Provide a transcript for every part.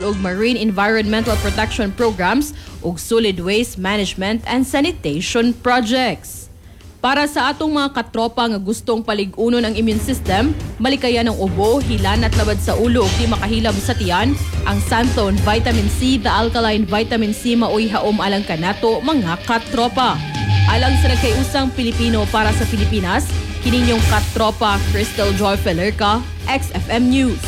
og marine environmental protection programs ug solid waste management and sanitation projects. Para sa atong mga katropa nga gustong palig-unon ang immune system, malikayan ng ubo, hilan at labad sa ulo ug di makahilab sa tiyan, ang Santon Vitamin C, the alkaline vitamin C maoy haom alang kanato mga katropa. Alang sa nagkayusang Pilipino para sa Pilipinas, kininyong katropa Crystal Joy Felerca, XFM News.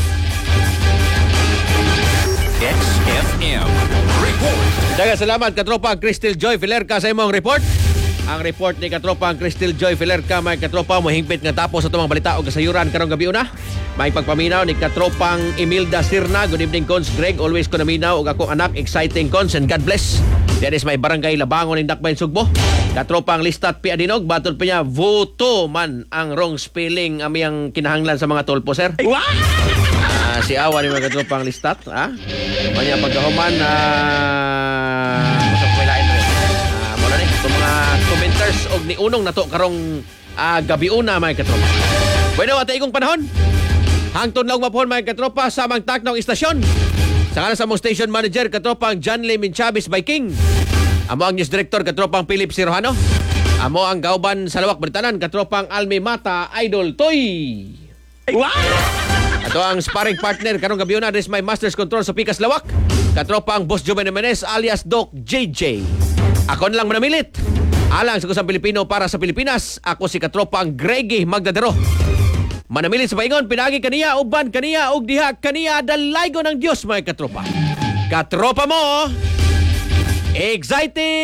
XFM Report. Daghang salamat katropa Crystal Joy Felerca sa imong report. Ang report ni katropa Crystal Joy Felerca, may katropa mo hingpit nga tapos sa tumang balita o kasayuran karong gabi una. May pagpaminaw ni katropang Imelda Sirna. Good evening Cons Greg, always ko naminaw og akong anak, exciting Cons and God bless. That is may barangay Labangon ng Dakbayn Sugbo. Katropang Listat Pi Adinog, batod pa niya voto man ang wrong spelling amiyang kinahanglan sa mga tolpo sir. Si Awa ni mga katropang Listat, ha? Kanya pagkahuman usap ko ilain rin. Mula ni, itong mga commenters og ni unong nato karong gabi una mga katropa. Bueno, at ikong panahon. Hangtod lang mapuhon mga katropa sa mga taknong istasyon. Sa ngalan sa mong station manager, katropang John Lee Minchavis Viking. Amo ang news director, katropang Philip Sirojano. Amo ang gauban sa Lawak Britanan, katropang Almi Mata, Idol Toy. Ato ang sparring partner karong gabi na, this my master's control sa Pikas Lawak, katropang Boss Joven Jimenez alias Doc JJ. Ako na lang manamilit. Alang sa kusang Pilipino para sa Pilipinas, ako si katropang Greggy Magdadero. Manamilit sa paingon, pinagi kaniya, uban kaniya, ug diha kaniya, dalaygo ng Diyos, mga katropa. Katropa mo, exciting!